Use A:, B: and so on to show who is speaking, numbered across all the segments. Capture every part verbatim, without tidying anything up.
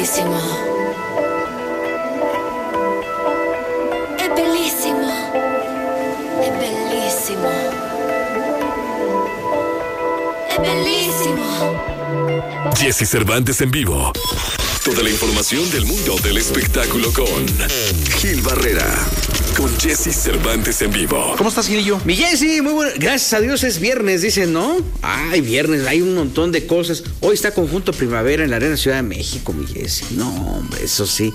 A: bellísimo. Es bellísimo. Es bellísimo. Es bellísimo.
B: Jessy Cervantes en vivo. Toda la información del mundo del espectáculo con Gil Barrera. Con Jessy Cervantes en vivo.
C: ¿Cómo estás, Gilillo?
D: Mi Jessy, muy bueno. Gracias a Dios es viernes, dicen, ¿no? Ay, viernes, hay un montón de cosas. Hoy está Conjunto Primavera en la Arena Ciudad de México, mi Jessy. No, hombre, eso sí.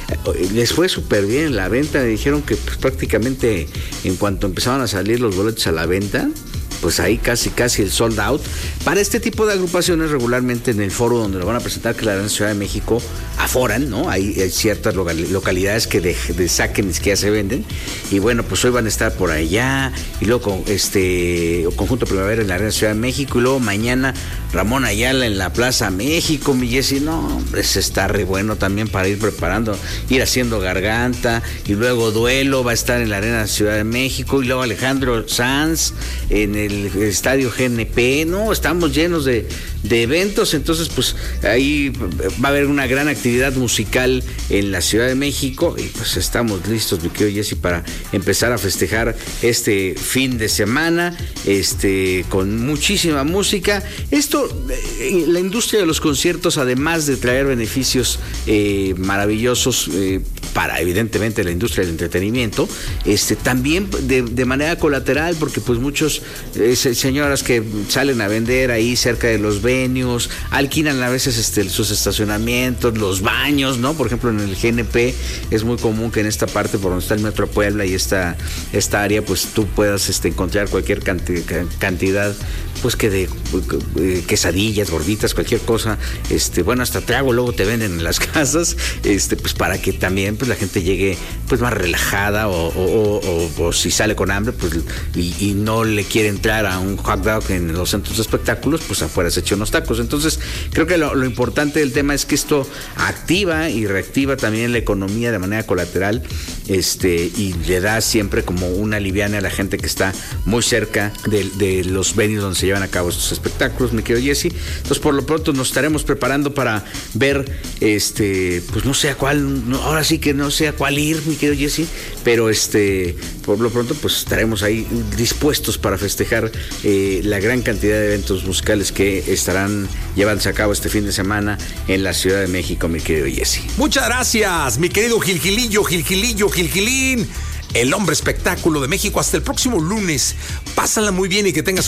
D: Les fue súper bien en la venta. Me dijeron que pues, prácticamente en cuanto empezaban a salir los boletos a la venta, pues ahí casi casi el sold out. Para este tipo de agrupaciones regularmente en el foro donde lo van a presentar, que es la Arena Ciudad de México, aforan, ¿no? Hay, hay ciertas localidades que de, de saquen es que ya se venden. Y bueno, pues hoy van a estar por allá. Y luego con este Conjunto Primavera en la Arena Ciudad de México. Y luego mañana Ramón Ayala en la Plaza México, mi Jessy. No, hombre, ese está re bueno también para ir preparando, ir haciendo garganta. Y luego Duelo va a estar en la Arena Ciudad de México. Y luego Alejandro Sanz en el Estadio G N P. No, estamos llenos de, de eventos. Entonces, pues ahí va a haber una gran actividad musical en la Ciudad de México. Y pues estamos listos, mi querido Jessy, para empezar a festejar este fin de semana, este, con muchísima música. Esto, eh, la industria de los conciertos, además de traer beneficios eh, maravillosos eh, para, evidentemente, la industria del entretenimiento, este, también de, de manera colateral, porque pues muchos eh, señoras que salen a vender ahí cerca de los venues, alquilan a veces este, sus estacionamientos, los baños, ¿no? Por ejemplo, en el G N P es muy común que en esta parte por donde está el Metro Puebla y esta, esta área, pues tú puedas este, encontrar cualquier canti- cantidad, pues que de eh, quesadillas, gorditas, cualquier cosa, este, bueno, hasta trago luego te venden en las casas, este, pues para que también pues la gente llegue pues más relajada o, o, o, o, o si sale con hambre, pues y, y no le quiere entrar a un hot dog en los centros de espectáculos, pues afuera se echa unos tacos. Entonces, creo que lo, lo importante del tema es que esto activa y reactiva también la economía de manera colateral, este, y le da siempre como una liviana a la gente que está muy cerca de, de los venues donde se llevan a cabo estos espectáculos, mi querido Jessy. Entonces, por lo pronto nos estaremos preparando para ver, este, pues no sé a cuál, no, ahora sí que no sé a cuál ir, mi querido Jessy, pero este, por lo pronto, pues estaremos ahí dispuestos para festejar eh, la gran cantidad de eventos musicales que estarán llevándose a cabo este fin de semana en la Ciudad de México, mi querido Jessy.
C: Muchas gracias, mi querido Gilgilillo, Gilgilillo, Gilgilín, el hombre espectáculo de México. Hasta el próximo lunes. Pásala muy bien y que tengas